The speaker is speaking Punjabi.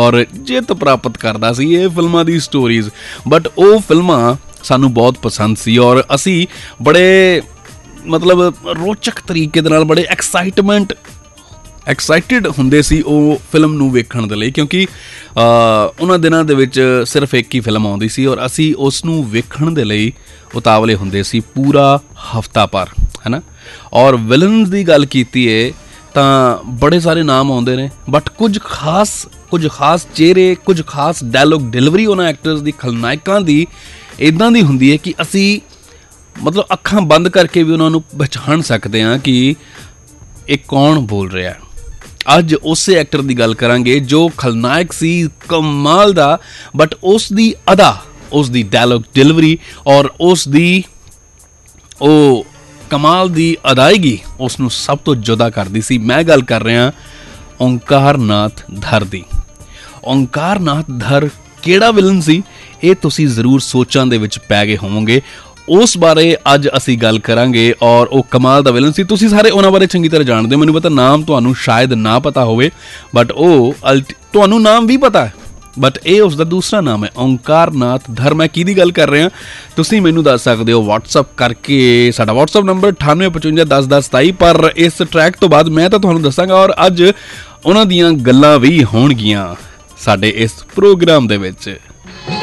और जित प्राप्त करता सी ये फिल्मां दी स्टोरीज़। बट वो फिल्मां सानू बहुत पसंद सी और असी बड़े मतलब रोचक तरीके दे नाल बड़े एक्साइटेड ਹੁੰਦੇ ਸੀ ਉਹ ਫਿਲਮ ਨੂੰ ਵੇਖਣ ਦੇ ਲਈ, ਕਿਉਂਕਿ ਉਹਨਾਂ ਦਿਨਾਂ ਦੇ ਵਿੱਚ ਸਿਰਫ ਇੱਕ ਹੀ ਫਿਲਮ ਆਉਂਦੀ ਸੀ ਔਰ ਅਸੀਂ ਉਸ ਨੂੰ ਵੇਖਣ ਦੇ ਲਈ ਉਤਾਵਲੇ ਹੁੰਦੇ ਸੀ ਪੂਰਾ ਹਫ਼ਤਾ ਭਰ, ਹੈ ਨਾ। ਔਰ ਵਿਲਨਸ ਦੀ ਗੱਲ ਕੀਤੀ ਹੈ ਤਾਂ ਬੜੇ ਸਾਰੇ ਨਾਮ ਆਉਂਦੇ ਨੇ, ਬਟ ਕੁਝ ਖਾਸ ਚਿਹਰੇ, ਕੁਝ ਖਾਸ ਡਾਇਲੋਗ ਡਿਲੀਵਰੀ ਉਹਨਾਂ ਐਕਟਰਸ ਦੀ, ਖਲਨਾਇਕਾਂ ਦੀ ਇੱਦਾਂ ਦੀ ਹੁੰਦੀ ਹੈ ਕਿ ਅਸੀਂ ਮਤਲਬ ਅੱਖਾਂ ਬੰਦ ਕਰਕੇ ਵੀ ਉਹਨਾਂ ਨੂੰ ਪਛਾਣ ਸਕਦੇ ਹਾਂ ਕਿ ਇਹ ਕੌਣ ਬੋਲ ਰਿਹਾ। ਅੱਜ ਉਸੇ ਐਕਟਰ ਦੀ ਗੱਲ ਕਰਾਂਗੇ ਜੋ ਖਲਨਾਇਕ ਸੀ ਕਮਾਲ ਦਾ, ਬਟ ਉਸ ਦੀ ਅਦਾ, ਉਸ ਦੀ ਡਾਇਲੋਗ ਡਿਲੀਵਰੀ ਔਰ ਉਸ ਦੀ ਉਹ ਕਮਾਲ ਦੀ ਅਦਾਇਗੀ ਉਸ ਨੂੰ ਸਭ ਤੋਂ ਜੁਦਾ ਕਰਦੀ ਸੀ। ਮੈਂ ਗੱਲ ਕਰ ਰਿਹਾ ਓਂਕਾਰ ਨਾਥ ਧਰ ਦੀ। ਓਂਕਾਰ ਨਾਥ ਧਰ ਕਿਹੜਾ ਵਿਲਨ ਸੀ, ਇਹ ਤੁਸੀਂ ਜ਼ਰੂਰ ਸੋਚਾਂ ਦੇ ਵਿੱਚ ਪੈ ਗਏ ਹੋਵੋਗੇ। ਉਸ ਬਾਰੇ ਅੱਜ ਅਸੀਂ ਗੱਲ ਕਰਾਂਗੇ ਔਰ ਉਹ ਕਮਾਲ ਦਾ ਵਿਲਨ ਸੀ। ਤੁਸੀਂ ਸਾਰੇ ਉਹਨਾਂ ਬਾਰੇ ਚੰਗੀ ਤਰ੍ਹਾਂ ਜਾਣਦੇ ਹੋ। ਮੈਨੂੰ ਪਤਾ ਨਾਮ ਤੁਹਾਨੂੰ ਸ਼ਾਇਦ ਨਾ ਪਤਾ ਹੋਵੇ, ਬਟ ਉਹ ਤੁਹਾਨੂੰ ਨਾਮ ਵੀ ਪਤਾ ਹੈ, ਬਟ ਇਹ ਉਸਦਾ ਦੂਸਰਾ ਨਾਮ ਹੈ ਓਂਕਾਰ ਨਾਥ ਧਰ। ਮੈਂ ਕਿਹਦੀ ਗੱਲ ਕਰ ਰਿਹਾ ਤੁਸੀਂ ਮੈਨੂੰ ਦੱਸ ਸਕਦੇ ਹੋ WhatsApp ਕਰਕੇ। ਸਾਡਾ WhatsApp ਨੰਬਰ 9855101027। ਪਰ ਇਸ ਟਰੈਕ ਤੋਂ ਬਾਅਦ ਮੈਂ ਤਾਂ ਤੁਹਾਨੂੰ ਦੱਸਾਂਗਾ ਔਰ ਅੱਜ ਉਹਨਾਂ ਦੀਆਂ ਗੱਲਾਂ ਵੀ ਹੋਣਗੀਆਂ ਸਾਡੇ ਇਸ ਪ੍ਰੋਗਰਾਮ ਦੇ ਵਿੱਚ।